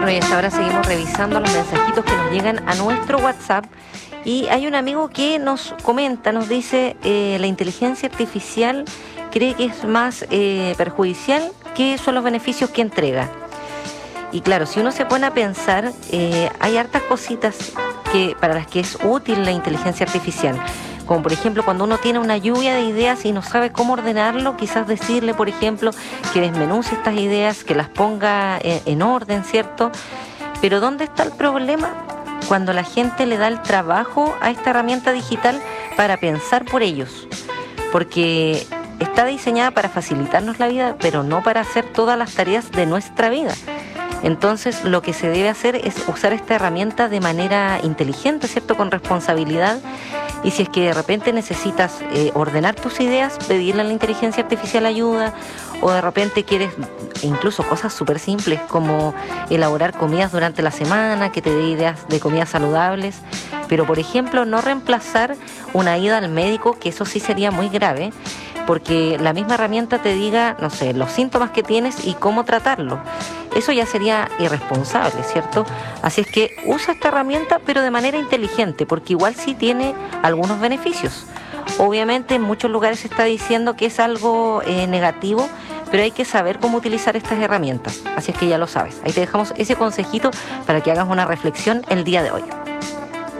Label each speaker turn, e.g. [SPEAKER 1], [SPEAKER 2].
[SPEAKER 1] Bueno, y hasta ahora seguimos revisando los mensajitos que nos llegan a nuestro WhatsApp. Y hay un amigo que nos comenta, nos dice, la inteligencia artificial cree que es más perjudicial que son los beneficios que entrega. Y claro, si uno se pone a pensar, hay hartas cositas para las que es útil la inteligencia artificial. Como por ejemplo cuando uno tiene una lluvia de ideas y no sabe cómo ordenarlo, quizás decirle, por ejemplo, que desmenuce estas ideas, que las ponga en orden, ¿cierto? Pero ¿dónde está el problema? Cuando la gente le da el trabajo a esta herramienta digital para pensar por ellos. Porque está diseñada para facilitarnos la vida, pero no para hacer todas las tareas de nuestra vida. Entonces, lo que se debe hacer es usar esta herramienta de manera inteligente, ¿cierto? Con responsabilidad. Y si es que de repente necesitas ordenar tus ideas, pedirle a la inteligencia artificial ayuda, o de repente quieres incluso cosas súper simples como elaborar comidas durante la semana, que te dé ideas de comidas saludables, pero por ejemplo no reemplazar una ida al médico, que eso sí sería muy grave, porque la misma herramienta te diga, no sé, los síntomas que tienes y cómo tratarlo. Eso ya sería irresponsable, ¿cierto? Así es que usa esta herramienta, pero de manera inteligente, porque igual sí tiene algunos beneficios. Obviamente en muchos lugares se está diciendo que es algo negativo, pero hay que saber cómo utilizar estas herramientas. Así es que ya lo sabes. Ahí te dejamos ese consejito para que hagas una reflexión el día de hoy.